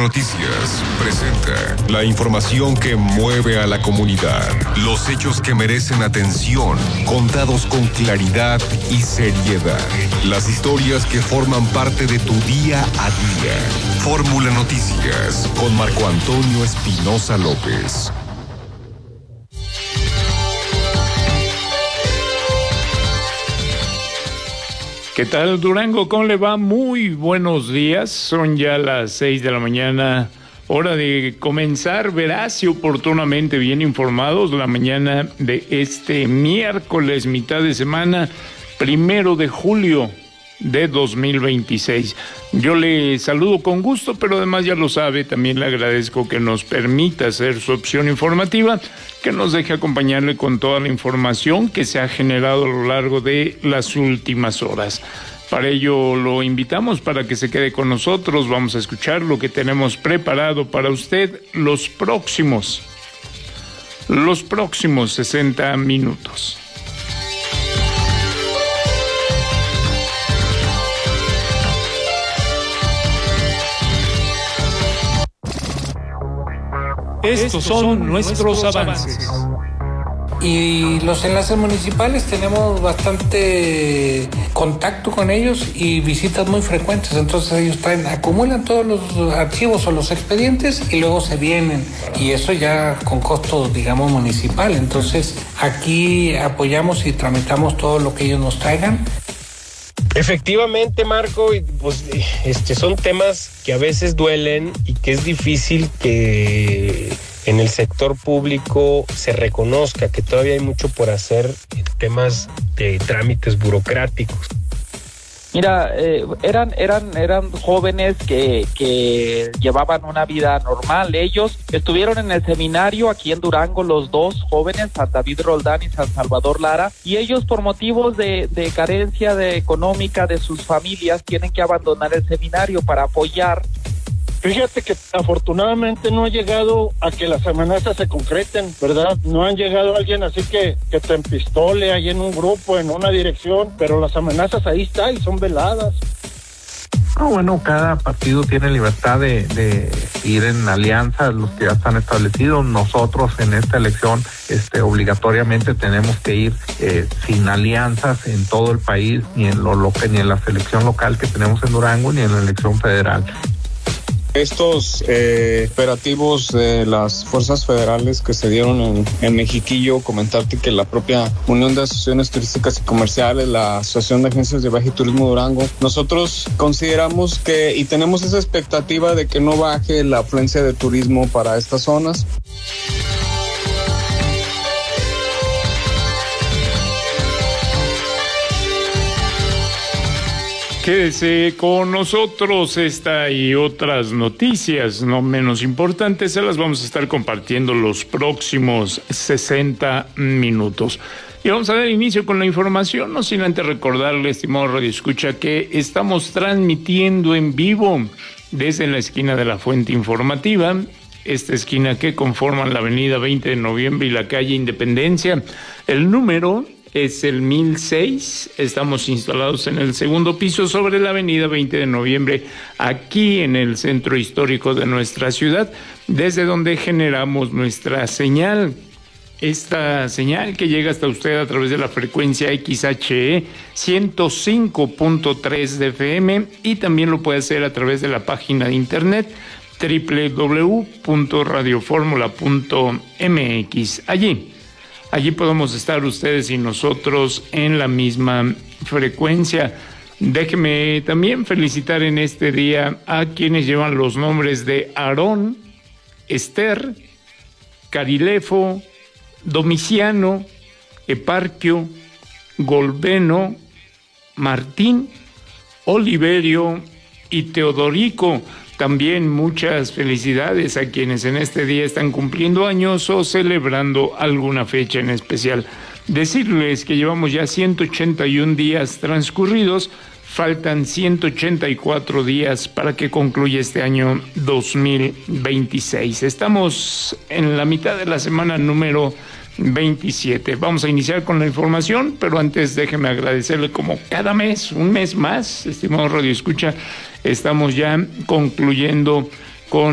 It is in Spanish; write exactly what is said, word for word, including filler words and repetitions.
Noticias presenta la información que mueve a la comunidad, los hechos que merecen atención, contados con claridad y seriedad, las historias que forman parte de tu día a día. Fórmula Noticias con Marco Antonio Espinosa López. ¿Qué tal, Durango? ¿Cómo le va? Muy buenos días. Son ya las seis de la mañana, hora de comenzar veraz y oportunamente bien informados la mañana de este miércoles, mitad de semana, primero de julio de dos mil veintiséis. Yo le saludo con gusto, pero además ya lo sabe, también le agradezco que nos permita ser su opción informativa, que nos deje acompañarle con toda la información que se ha generado a lo largo de las últimas horas. Para ello lo invitamos para que se quede con nosotros. Vamos a escuchar lo que tenemos preparado para usted los próximos, los próximos sesenta minutos. Estos son nuestros avances. Y los enlaces municipales tenemos bastante contacto con ellos y visitas muy frecuentes. Entonces ellos traen, acumulan todos los archivos o los expedientes y luego se vienen. Y eso ya con costo, digamos, municipal. Entonces aquí apoyamos y tramitamos todo lo que ellos nos traigan. Efectivamente, Marco, pues este son temas que a veces duelen y que es difícil que en el sector público se reconozca que todavía hay mucho por hacer en temas de trámites burocráticos. Mira, eh, eran eran eran jóvenes que, que llevaban una vida normal. Ellos estuvieron en el seminario aquí en Durango, los dos jóvenes, San David Roldán y San Salvador Lara, y ellos por motivos de, de carencia de económica de sus familias tienen que abandonar el seminario para apoyar. Fíjate que afortunadamente no ha llegado a que las amenazas se concreten, ¿verdad? No han llegado a alguien así que, que te empistole ahí en un grupo, en una dirección, pero las amenazas ahí están y son veladas. Ah, bueno, cada partido tiene libertad de, de ir en alianza, los que ya están establecidos. Nosotros en esta elección este, obligatoriamente tenemos que ir eh, sin alianzas en todo el país, ni en lo local, ni en la selección local que tenemos en Durango, ni en la elección federal. Estos eh, operativos de las fuerzas federales que se dieron en, en Mexiquillo, comentarte que la propia Unión de Asociaciones Turísticas y Comerciales, la Asociación de Agencias de Viaje y Turismo Durango, nosotros consideramos que y tenemos esa expectativa de que no baje la afluencia de turismo para estas zonas. Quédese con nosotros. Esta y otras noticias no menos importantes se las vamos a estar compartiendo los próximos sesenta minutos. Y vamos a dar inicio con la información, no sin antes recordarle, estimado radioescucha, que estamos transmitiendo en vivo desde la esquina de la Fuente Informativa, esta esquina que conforman la avenida veinte de noviembre y la calle Independencia. El número es el mil seis, estamos instalados en el segundo piso sobre la avenida veinte de noviembre, aquí en el centro histórico de nuestra ciudad, desde donde generamos nuestra señal. Esta señal que llega hasta usted a través de la frecuencia X H E ciento cinco punto tres de F M y también lo puede hacer a través de la página de internet doble u doble u doble u punto radio fórmula punto m x. Allí Allí podemos estar ustedes y nosotros en la misma frecuencia. Déjeme también felicitar en este día a quienes llevan los nombres de Aarón, Esther, Carilefo, Domiciano, Eparquio, Golbeno, Martín, Oliverio y Teodorico. También muchas felicidades a quienes en este día están cumpliendo años o celebrando alguna fecha en especial. Decirles que llevamos ya ciento ochenta y un días transcurridos, faltan ciento ochenta y cuatro días para que concluya este año dos mil veintiséis. Estamos en la mitad de la semana número veintisiete. Vamos a iniciar con la información, pero antes déjeme agradecerle como cada mes, un mes más, estimado Radio Escucha, estamos ya concluyendo